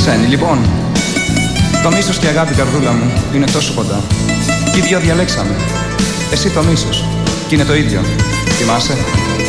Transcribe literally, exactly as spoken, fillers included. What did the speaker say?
ξένοι, λοιπόν. Το μίσος και η αγάπη, καρδούλα μου, είναι τόσο κοντά. Κι οι δυο διαλέξαμε. Εσύ το μίσος, κι είναι το ίδιο. Θυμάσαι?